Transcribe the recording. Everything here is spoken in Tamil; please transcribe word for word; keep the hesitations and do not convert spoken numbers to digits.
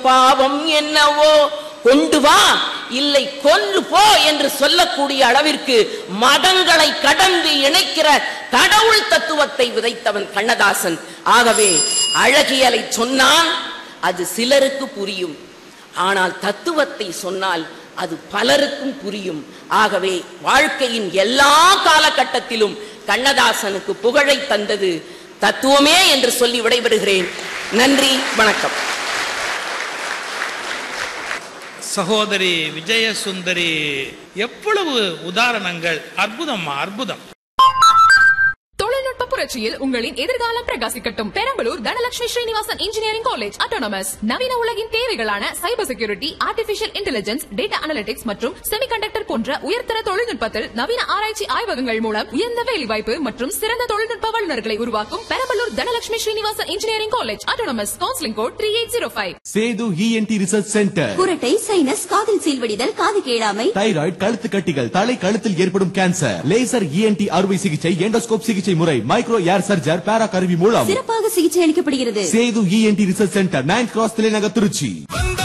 பாவம் என்னவோ கொண்டு வா இல்லை கொன்று போ என்று சொல்லக்கூடிய அளவிற்கு மதங்களை கடந்து இணைக்கிற கடவுள் தத்துவத்தை விதைத்தவன் கண்ணதாசன். ஆகவே அழகியலை சொன்னால் அது சிலருக்கு புரியும், ஆனால் தத்துவத்தை சொன்னால் அது பலருக்கும் புரியும். ஆகவே வாழ்க்கையின் எல்லா காலகட்டத்திலும் கண்ணதாசனுக்கு புகழை தந்தது தத்துவமே என்று சொல்லி விடைபெறுகிறேன். நன்றி, வணக்கம். சகோதரி விஜயசுந்தரி, எவ்வளவு உதாரணங்கள்! அற்புதம், அற்புதம். தொழில்நுட்ப புரட்சியில் உங்களின் எதிர்காலம் பிரகாசிக்கட்டும். Perambalur Dhanalakshmi Srinivasan engineering college autonomous நவீன உலகின் தேவைகளான cyber security, artificial intelligence, data analytics மற்றும் செமிகண்டக்டர் போன்ற உயர்தர தொழில்நுட்பத்தில் நவீன ஆராய்ச்சி ஆய்வகங்கள் மூலம் உயர்ந்த வேலைவாய்ப்பு மற்றும் சிறந்த தொழில்நுட்ப வல்லுநர்களை உருவாக்கும் Perambalur Dhanalakshmi Srinivasan engineering college autonomous. Counselling code three eight zero five. Setu ENT research centre. குரட்டை, சைனஸ், காதில் சீல்வடிதல், காது கேளாமை, தைராய்டு, கழுத்து கட்டிகள், தலை கழுத்தில் ஏற்படும் கேன்சர், லேசர் இஎன்டி அறுவை சிகிச்சை, எண்டோஸ்கோப் சிகிச்சை முறை, மைக்ரோ ஏர் சர்ஜர், பேரா கருவி மூலம் சிறப்பாக சிகிச்சை அளிக்கப்படுகிறது. Setu ENT research centre, ninth cross, தலைநகர், திருச்சி.